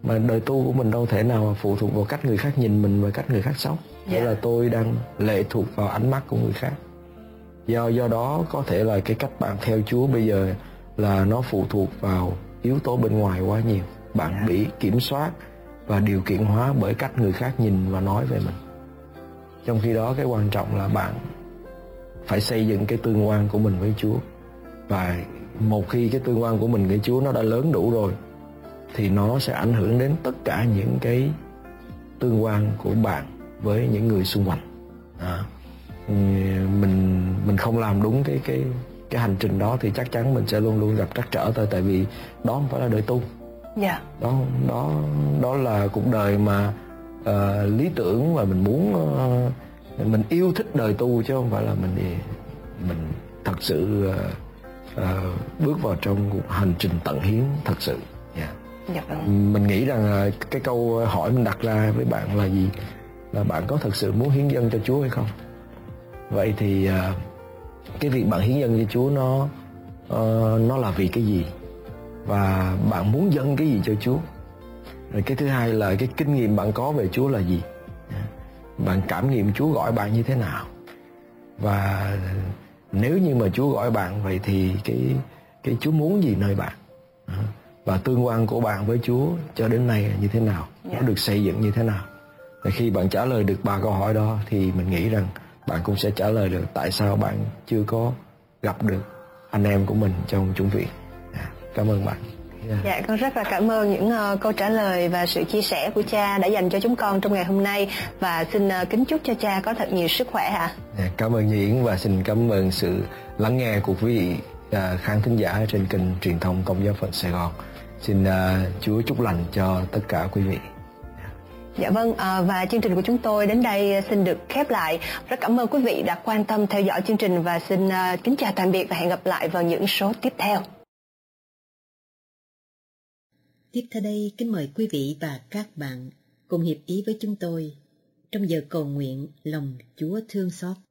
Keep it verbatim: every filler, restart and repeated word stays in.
Mà đời tu của mình đâu thể nào mà phụ thuộc vào cách người khác nhìn mình và cách người khác sống. Nghĩa là tôi đang lệ thuộc vào ánh mắt của người khác. Do do đó có thể là cái cách bạn theo Chúa bây giờ là nó phụ thuộc vào yếu tố bên ngoài quá nhiều. Bạn yeah. bị kiểm soát và điều kiện hóa bởi cách người khác nhìn và nói về mình. Trong khi đó cái quan trọng là bạn phải xây dựng cái tương quan của mình với Chúa. Và một khi cái tương quan của mình với Chúa nó đã lớn đủ rồi thì nó sẽ ảnh hưởng đến tất cả những cái tương quan của bạn với những người xung quanh. À, mình mình không làm đúng cái cái cái hành trình đó thì chắc chắn mình sẽ luôn luôn gặp trắc trở thôi, tại vì đó không phải là đời tu. Dạ. Yeah. Đó đó đó là cuộc đời mà uh, lý tưởng và mình muốn uh, mình yêu thích đời tu, chứ không phải là mình mình thật sự uh, uh, bước vào trong cuộc hành trình tận hiến thật sự. Yeah. Dạ vâng. Mình nghĩ rằng uh, cái câu hỏi mình đặt ra với bạn là gì? Là bạn có thật sự muốn hiến dâng cho Chúa hay không? Vậy thì uh, cái việc bạn hiến dâng cho Chúa nó uh, nó là vì cái gì? Và bạn muốn dâng cái gì cho Chúa? Rồi cái thứ hai là cái kinh nghiệm bạn có về Chúa là gì? Bạn cảm nghiệm Chúa gọi bạn như thế nào? Và nếu như mà Chúa gọi bạn, vậy thì cái cái Chúa muốn gì nơi bạn? Và tương quan của bạn với Chúa cho đến nay là như thế nào? Nó được xây dựng như thế nào? Và khi bạn trả lời được ba câu hỏi đó thì mình nghĩ rằng bạn cũng sẽ trả lời được tại sao bạn chưa có gặp được anh em của mình trong chủng viện. Cảm ơn bạn. Yeah. Dạ, con rất là cảm ơn những uh, câu trả lời và sự chia sẻ của cha đã dành cho chúng con trong ngày hôm nay, và xin uh, kính chúc cho cha có thật nhiều sức khỏe ạ. Yeah, cảm ơn Như Yến và xin cảm ơn sự lắng nghe của quý vị uh, khán thính giả trên kênh truyền thông Công giáo Phật Sài Gòn. Xin uh, Chúa chúc lành cho tất cả quý vị. Dạ vâng, à, và chương trình của chúng tôi đến đây xin được khép lại. Rất cảm ơn quý vị đã quan tâm theo dõi chương trình và xin uh, kính chào tạm biệt và hẹn gặp lại vào những số tiếp theo. Tiếp theo đây, kính mời quý vị và các bạn cùng hiệp ý với chúng tôi trong giờ cầu nguyện lòng Chúa thương xót.